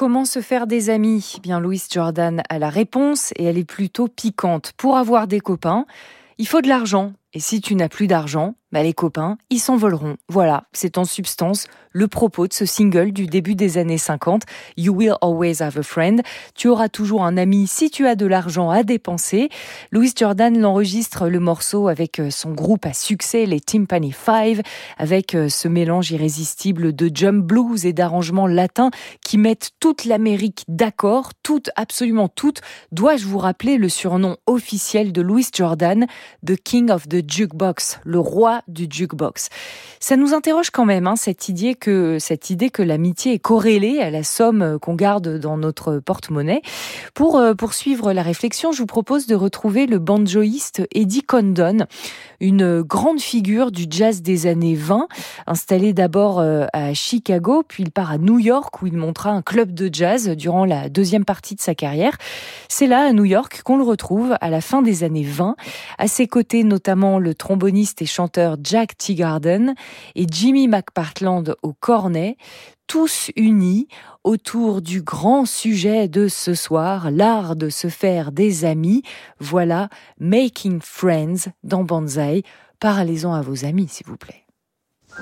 comment se faire des amis ? Bien, Louis Jordan a la réponse et elle est plutôt piquante. Pour avoir des copains, il faut de l'argent. Et si tu n'as plus d'argent, les copains, ils s'envoleront. Voilà, c'est en substance le propos de ce single du début des années 50. You will always have a friend. Tu auras toujours un ami si tu as de l'argent à dépenser. Louis Jordan l'enregistre le morceau avec son groupe à succès, les Tympany Five, avec ce mélange irrésistible de jump blues et d'arrangements latins qui mettent toute l'Amérique d'accord, absolument toute. Dois-je vous rappeler le surnom officiel de Louis Jordan, The King of the Jukebox, le roi du jukebox. Ça nous interroge quand même, cette idée que l'amitié est corrélée à la somme qu'on garde dans notre porte-monnaie. Pour poursuivre la réflexion, je vous propose de retrouver le banjoïste Eddie Condon, une grande figure du jazz des années 20, installé d'abord à Chicago, puis il part à New York où il montra un club de jazz durant la deuxième partie de sa carrière. C'est là, à New York, qu'on le retrouve à la fin des années 20. À ses côtés, notamment le tromboniste et chanteur Jack Teagarden et Jimmy McPartland au cornet, tous unis autour du grand sujet de ce soir, l'art de se faire des amis. Voilà, Making Friends dans Banzai. Parlez-en à vos amis, s'il vous plaît.